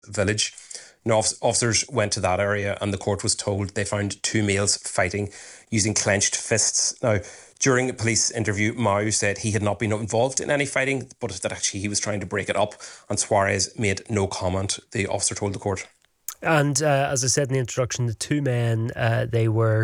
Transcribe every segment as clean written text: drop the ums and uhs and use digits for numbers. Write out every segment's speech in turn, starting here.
village. Now, officers went to that area and the court was told they found two males fighting using clenched fists. Now, during a police interview, Mao said he had not been involved in any fighting, but that actually he was trying to break it up, and Suarez made no comment, the officer told the court. And as I said in the introduction, the two men, they were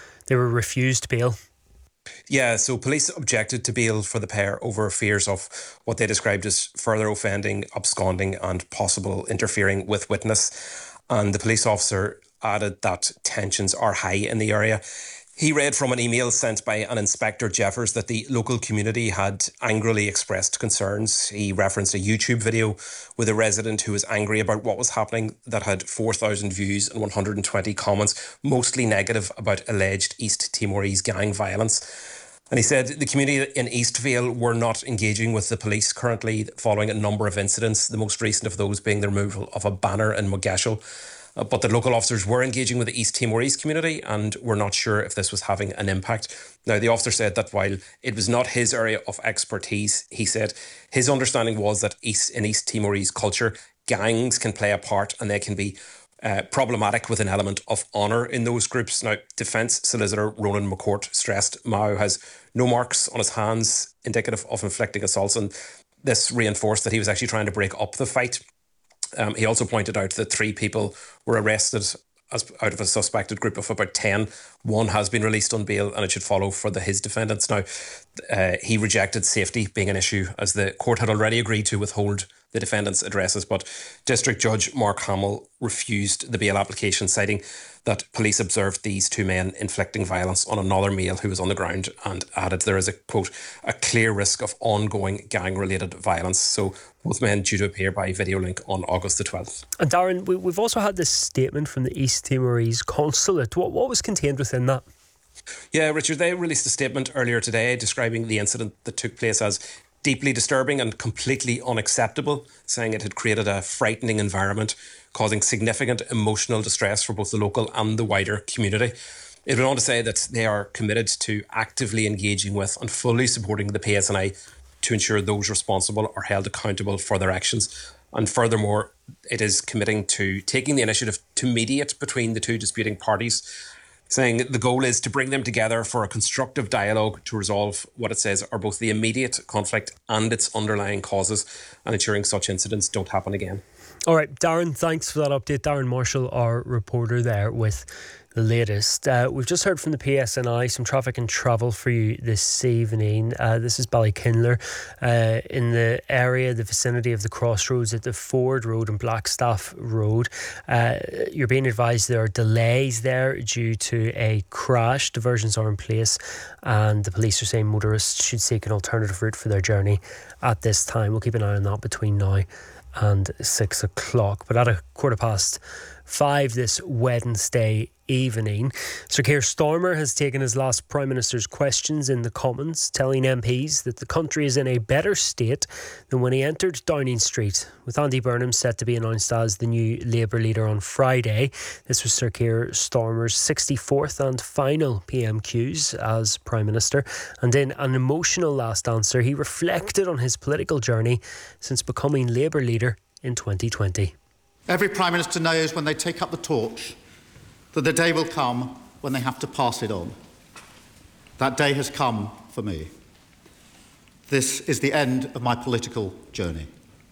refused bail. Yeah, so police objected to bail for the pair over fears of what they described as further offending, absconding and possible interfering with witness. And the police officer added that tensions are high in the area. He read from an email sent by an Inspector Jeffers that the local community had angrily expressed concerns. He referenced a YouTube video with a resident who was angry about what was happening that had 4,000 views and 120 comments, mostly negative about alleged East Timorese gang violence. And he said the community in East Vale were not engaging with the police currently following a number of incidents, the most recent of those being the removal of a banner in Mogadishu. But the local officers were engaging with the East Timorese community and were not sure if this was having an impact. Now, the officer said that while it was not his area of expertise, he said his understanding was that in East Timorese culture, gangs can play a part and they can be problematic with an element of honour in those groups. Now, Defence Solicitor Ronan McCourt stressed Mao has no marks on his hands indicative of inflicting assaults, and this reinforced that he was actually trying to break up the fight. He also pointed out that 3 people were arrested out of a suspected group of about 10. One has been released on bail and it should follow for his defendants. Now, he rejected safety being an issue as the court had already agreed to withhold the defendants' addresses, but District Judge Mark Hamill refused the bail application, citing that police observed these 2 men inflicting violence on another male who was on the ground, and added there is a, quote, a clear risk of ongoing gang-related violence. So both men due to appear by video link on August the 12th. And Darren, we've also had this statement from the East Timorese consulate. What was contained within that? Yeah, Richard, they released a statement earlier today describing the incident that took place as deeply disturbing and completely unacceptable, saying it had created a frightening environment, causing significant emotional distress for both the local and the wider community. It went on to say that they are committed to actively engaging with and fully supporting the PSNI to ensure those responsible are held accountable for their actions. And furthermore, it is committing to taking the initiative to mediate between the 2 disputing parties, saying the goal is to bring them together for a constructive dialogue to resolve what it says are both the immediate conflict and its underlying causes, and ensuring such incidents don't happen again. All right, Darren, thanks for that update. Darren Marshall, our reporter there with the latest. We've just heard from the PSNI, some traffic and travel for you this evening. This is Ballykinler in the area, the vicinity of the crossroads at the Ford Road and Blackstaff Road. You're being advised there are delays there due to a crash. Diversions are in place and the police are saying motorists should seek an alternative route for their journey at this time. We'll keep an eye on that between now and 6 o'clock. But at 5:15 this Wednesday evening, Sir Keir Starmer has taken his last Prime Minister's questions in the Commons, telling MPs that the country is in a better state than when he entered Downing Street, with Andy Burnham set to be announced as the new Labour leader on Friday. This was Sir Keir Starmer's 64th and final PMQs as Prime Minister, and in an emotional last answer he reflected on his political journey since becoming Labour leader in 2020. Every Prime Minister knows when they take up the torch that the day will come when they have to pass it on. That day has come for me. This is the end of my political journey.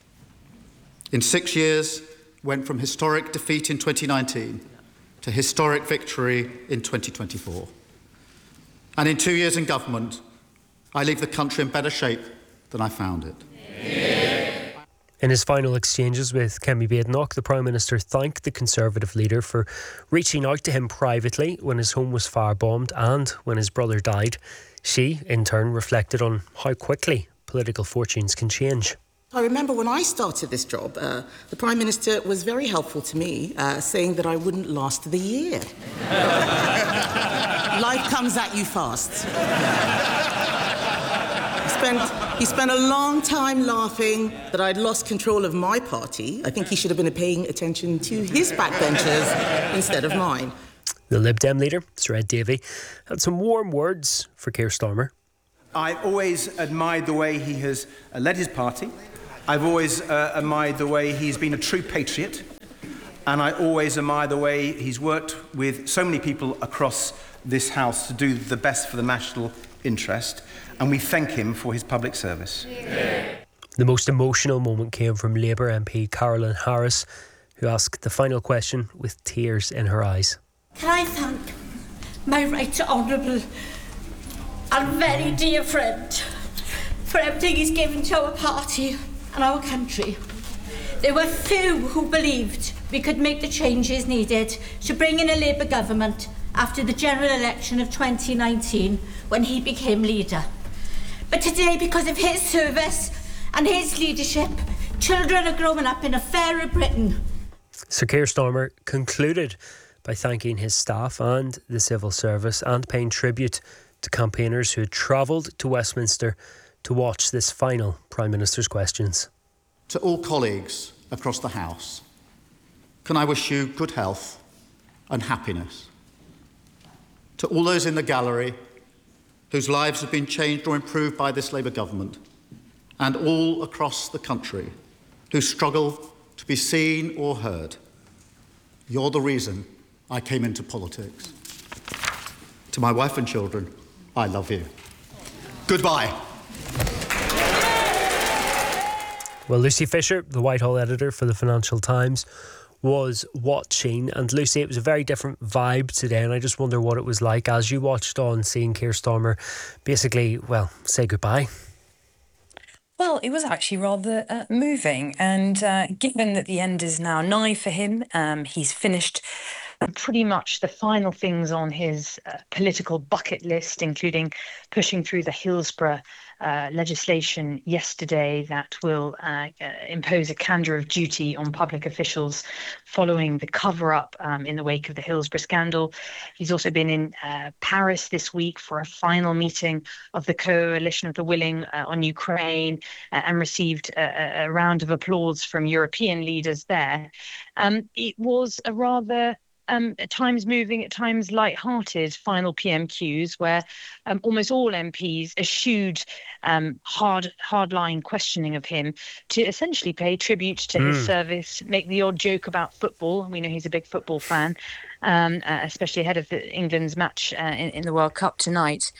In 6 years, went from historic defeat in 2019 to historic victory in 2024. And in 2 years in government, I leave the country in better shape than I found it. In his final exchanges with Kemi Badenoch, the Prime Minister thanked the Conservative leader for reaching out to him privately when his home was firebombed and when his brother died. She, in turn, reflected on how quickly political fortunes can change. I remember when I started this job, the Prime Minister was very helpful to me, saying that I wouldn't last the year. Life comes at you fast. He spent a long time laughing that I'd lost control of my party. I think he should have been paying attention to his backbenchers instead of mine. The Lib Dem leader, Sir Ed Davey, had some warm words for Keir Starmer. I've always admired the way he has led his party. I've always admired the way he's been a true patriot. and I always admire the way he's worked with so many people across this House to do the best for the national interest, and we thank him for his public service. The most emotional moment came from Labour MP Carolyn Harris, who asked the final question with tears in her eyes. Can I thank my right honourable and very dear friend for everything he's given to our party and our country. There were few who believed we could make the changes needed to bring in a Labour government after the general election of 2019 when he became leader. But today, because of his service and his leadership, children are growing up in a fairer Britain. Sir Keir Starmer concluded by thanking his staff and the civil service and paying tribute to campaigners who had travelled to Westminster to watch this final Prime Minister's Questions. To all colleagues across the House, can I wish you good health and happiness? To all those in the gallery whose lives have been changed or improved by this Labour government, and all across the country who struggle to be seen or heard, you're the reason I came into politics. To my wife and children, I love you. Goodbye. Well, Lucy Fisher, the Whitehall editor for the Financial Times, was watching. And Lucy, it was a very different vibe today, and I just wonder what it was like as you watched on, seeing Keir Starmer basically, well, say goodbye. Well, it was actually rather moving, and given that the end is now nigh for him, he's finished pretty much the final things on his political bucket list, including pushing through the Hillsborough legislation yesterday that will impose a candour of duty on public officials following the cover-up in the wake of the Hillsborough scandal. He's also been in Paris this week for a final meeting of the Coalition of the Willing on Ukraine and received a round of applause from European leaders there. It was a rather at times moving, at times light-hearted final PMQs where almost all MPs eschewed hard-line questioning of him to essentially pay tribute to his service, make the odd joke about football. We know he's a big football fan, especially ahead of England's match in the World Cup tonight.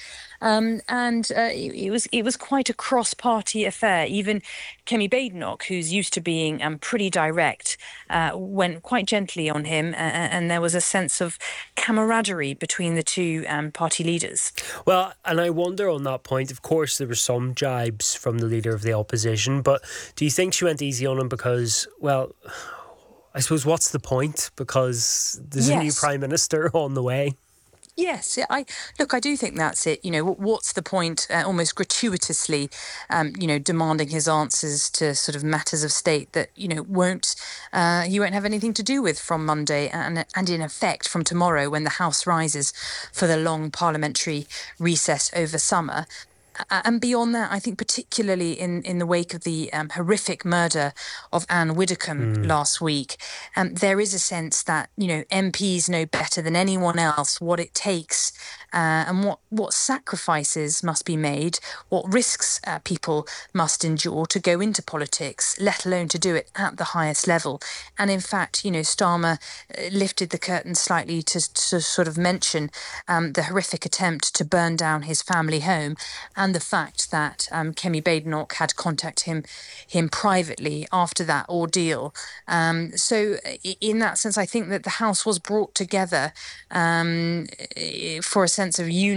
It was quite a cross-party affair. Even Kemi Badenoch, who's used to being pretty direct, went quite gently on him, and there was a sense of camaraderie between the two party leaders. Well, and I wonder on that point, of course, there were some jibes from the leader of the opposition, but do you think she went easy on him because, well, I suppose what's the point? Because there's a new Prime Minister on the way. Yes, I do think that's it. You know, what's the point? Almost gratuitously, demanding his answers to sort of matters of state that he won't have anything to do with from Monday and in effect from tomorrow when the House rises for the long parliamentary recess over summer. And beyond that, I think particularly in the wake of the horrific murder of Anne Widdecombe last week, there is a sense that, MPs know better than anyone else what it takes and what sacrifices must be made, what risks people must endure to go into politics, let alone to do it at the highest level. And in fact, Starmer lifted the curtain slightly to sort of mention the horrific attempt to burn down his family home and the fact that Kemi Badenoch had contacted him privately after that ordeal. So in that sense, I think that the House was brought together for a sense of unity